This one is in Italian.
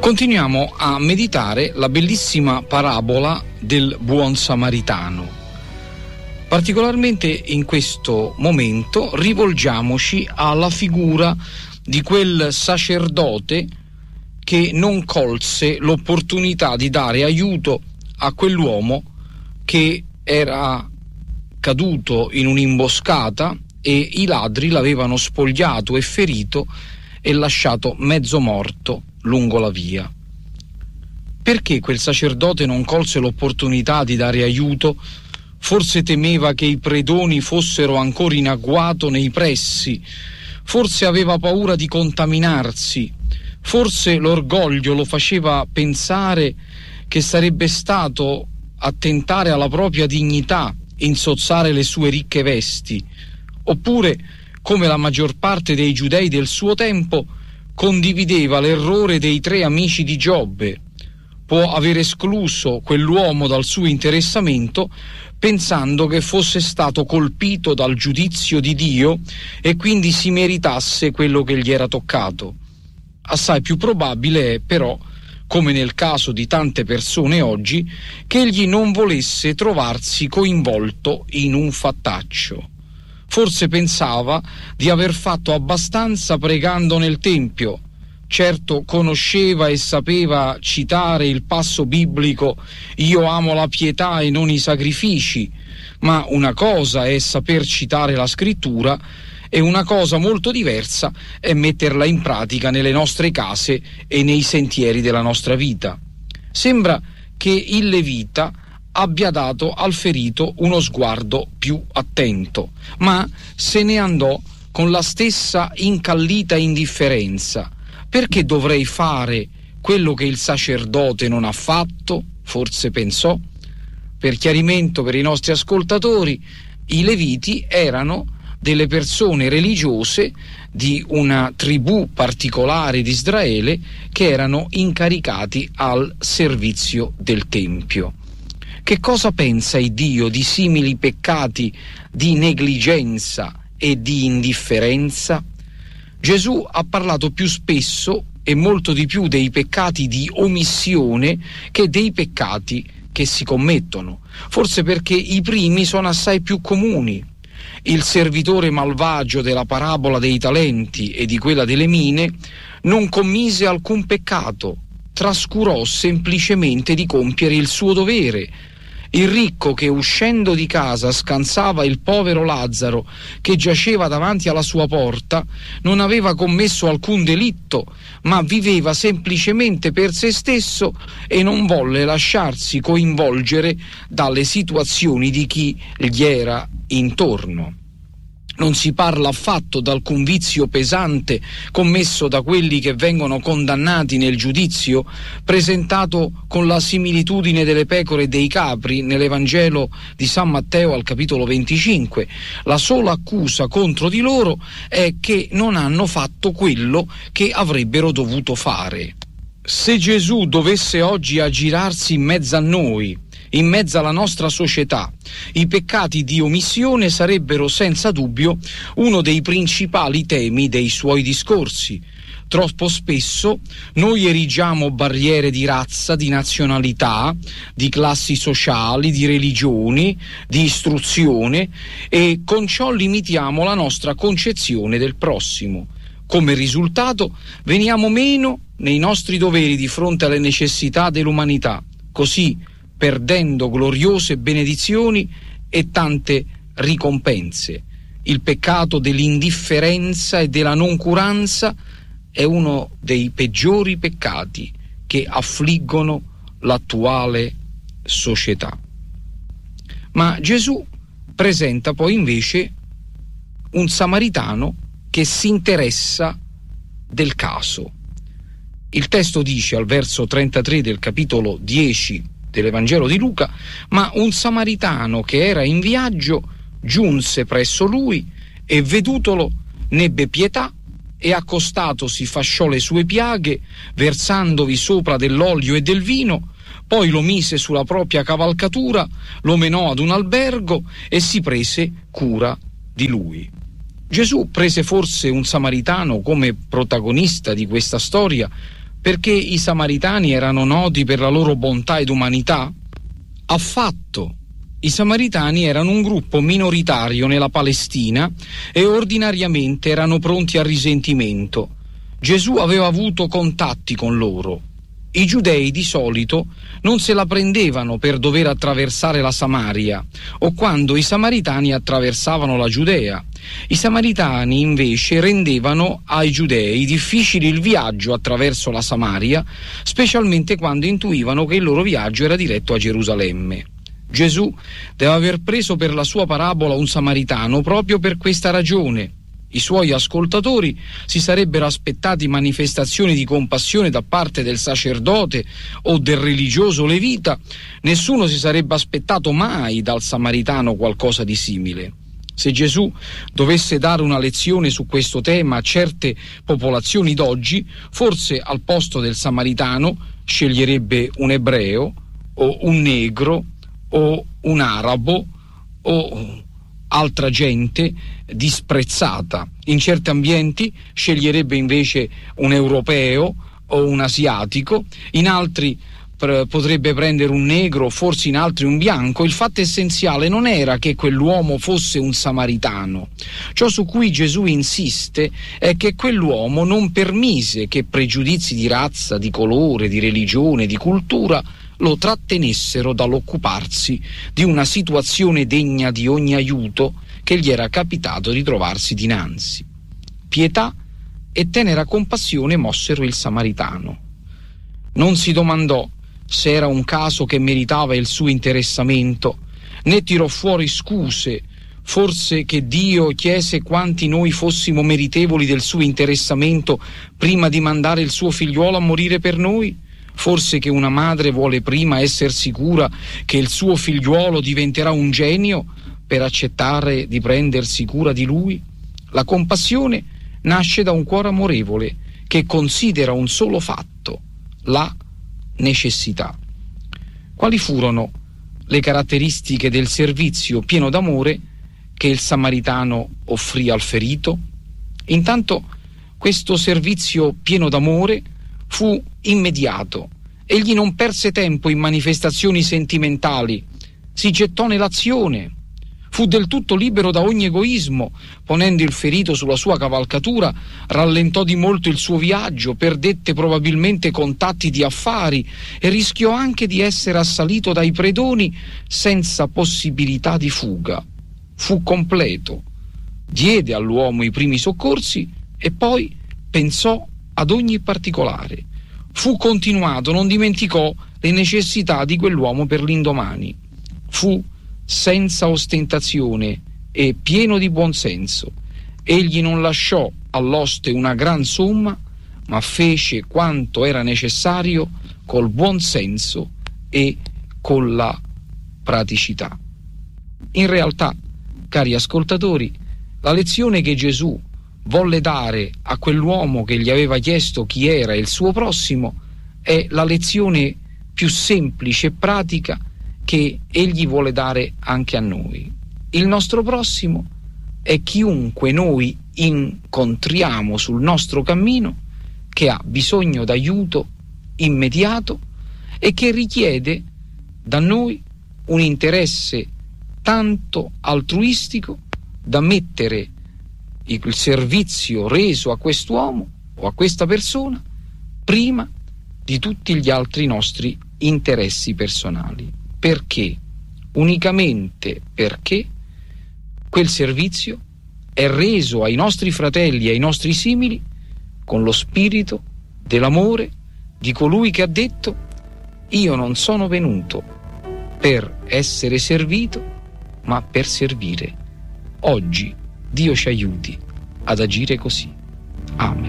Continuiamo a meditare la bellissima parabola del buon samaritano. Particolarmente in questo momento rivolgiamoci alla figura di quel sacerdote che non colse l'opportunità di dare aiuto a quell'uomo che era caduto in un'imboscata e i ladri l'avevano spogliato e ferito e lasciato mezzo morto lungo la via. Perché quel sacerdote non colse l'opportunità di dare aiuto? Forse temeva che i predoni fossero ancora in agguato nei pressi, forse aveva paura di contaminarsi, forse l'orgoglio lo faceva pensare che sarebbe stato attentare alla propria dignità insozzare le sue ricche vesti, oppure, come la maggior parte dei giudei del suo tempo, condivideva l'errore dei 3 amici di Giobbe. Può aver escluso quell'uomo dal suo interessamento pensando che fosse stato colpito dal giudizio di Dio e quindi si meritasse quello che gli era toccato. Assai più probabile è però, come nel caso di tante persone oggi, che egli non volesse trovarsi coinvolto in un fattaccio. Forse pensava di aver fatto abbastanza pregando nel Tempio. Certo, conosceva e sapeva citare il passo biblico «Io amo la pietà e non i sacrifici», ma una cosa è saper citare la scrittura e una cosa molto diversa è metterla in pratica nelle nostre case e nei sentieri della nostra vita. Sembra che il levita abbia dato al ferito uno sguardo più attento, ma se ne andò con la stessa incallita indifferenza. Perché dovrei fare quello che il sacerdote non ha fatto? Forse pensò. Per chiarimento per i nostri ascoltatori, i leviti erano delle persone religiose di una tribù particolare di Israele che erano incaricati al servizio del Tempio. Che cosa pensa il Dio di simili peccati di negligenza e di indifferenza? Gesù ha parlato più spesso e molto di più dei peccati di omissione che dei peccati che si commettono, forse perché i primi sono assai più comuni. Il servitore malvagio della parabola dei talenti e di quella delle mine non commise alcun peccato, trascurò semplicemente di compiere il suo dovere. Il ricco che uscendo di casa scansava il povero Lazzaro che giaceva davanti alla sua porta non aveva commesso alcun delitto, ma viveva semplicemente per se stesso e non volle lasciarsi coinvolgere dalle situazioni di chi gli era intorno. Non si parla affatto d'alcun vizio pesante commesso da quelli che vengono condannati nel giudizio, presentato con la similitudine delle pecore e dei capri nell'Evangelo di San Matteo al capitolo 25. La sola accusa contro di loro è che non hanno fatto quello che avrebbero dovuto fare. Se Gesù dovesse oggi aggirarsi in mezzo a noi, in mezzo alla nostra società, i peccati di omissione sarebbero senza dubbio uno dei principali temi dei suoi discorsi. Troppo spesso noi erigiamo barriere di razza, di nazionalità, di classi sociali, di religioni, di istruzione e con ciò limitiamo la nostra concezione del prossimo. Come risultato veniamo meno nei nostri doveri di fronte alle necessità dell'umanità, così perdendo gloriose benedizioni e tante ricompense. Il peccato dell'indifferenza e della noncuranza è uno dei peggiori peccati che affliggono l'attuale società. Ma Gesù presenta poi invece un samaritano che si interessa del caso. Il testo dice al verso 33 del capitolo 10 dell'Evangelo di Luca: ma un samaritano che era in viaggio giunse presso lui e vedutolo n'ebbe pietà e accostatosi fasciò le sue piaghe, versandovi sopra dell'olio e del vino, poi lo mise sulla propria cavalcatura, lo menò ad un albergo e si prese cura di lui. Gesù prese forse un samaritano come protagonista di questa storia perché i Samaritani erano noti per la loro bontà ed umanità? Affatto. I Samaritani erano un gruppo minoritario nella Palestina e ordinariamente erano pronti al risentimento. Gesù aveva avuto contatti con loro. I giudei di solito non se la prendevano per dover attraversare la Samaria o quando i Samaritani attraversavano la Giudea. I Samaritani invece rendevano ai giudei difficile il viaggio attraverso la Samaria, specialmente quando intuivano che il loro viaggio era diretto a Gerusalemme. Gesù deve aver preso per la sua parabola un samaritano proprio per questa ragione. I suoi ascoltatori si sarebbero aspettati manifestazioni di compassione da parte del sacerdote o del religioso levita. Nessuno si sarebbe aspettato mai dal samaritano qualcosa di simile. Se Gesù dovesse dare una lezione su questo tema a certe popolazioni d'oggi, forse al posto del samaritano sceglierebbe un ebreo o un negro o un arabo o altra gente disprezzata. In certi ambienti sceglierebbe invece un europeo o un asiatico, in altri potrebbe prendere un negro, forse in altri un bianco. Il fatto essenziale non era che quell'uomo fosse un samaritano. Ciò su cui Gesù insiste è che quell'uomo non permise che pregiudizi di razza, di colore, di religione, di cultura lo trattenessero dall'occuparsi di una situazione degna di ogni aiuto che gli era capitato di trovarsi dinanzi. Pietà e tenera compassione mossero il samaritano. Non si domandò se era un caso che meritava il suo interessamento, né tirò fuori scuse, forse che Dio chiese quanti noi fossimo meritevoli del suo interessamento prima di mandare il suo figliuolo a morire per noi. Forse che una madre vuole prima essere sicura che il suo figliuolo diventerà un genio per accettare di prendersi cura di lui. La compassione nasce da un cuore amorevole che considera un solo fatto, la necessità. Quali furono le caratteristiche del servizio pieno d'amore che il samaritano offrì al ferito? Intanto questo servizio pieno d'amore fu immediato. Egli non perse tempo in manifestazioni sentimentali, si gettò nell'azione. Fu del tutto libero da ogni egoismo. Ponendo il ferito sulla sua cavalcatura, rallentò di molto il suo viaggio, perdette probabilmente contatti di affari e rischiò anche di essere assalito dai predoni senza possibilità di fuga. Fu completo. Diede all'uomo i primi soccorsi e poi pensò ad ogni particolare. Fu continuato, non dimenticò le necessità di quell'uomo per l'indomani. Fu senza ostentazione e pieno di buonsenso. Egli non lasciò all'oste una gran somma, ma fece quanto era necessario col buonsenso e con la praticità. In realtà, cari ascoltatori, la lezione che Gesù volle dare a quell'uomo che gli aveva chiesto chi era il suo prossimo è la lezione più semplice e pratica che egli vuole dare anche a noi. Il nostro prossimo è chiunque noi incontriamo sul nostro cammino che ha bisogno d'aiuto immediato e che richiede da noi un interesse tanto altruistico da mettere il servizio reso a quest'uomo o a questa persona prima di tutti gli altri nostri interessi personali. Perché? Unicamente perché quel servizio è reso ai nostri fratelli e ai nostri simili con lo spirito dell'amore di colui che ha detto: io non sono venuto per essere servito, ma per servire. Oggi Dio ci aiuti ad agire così. Amen.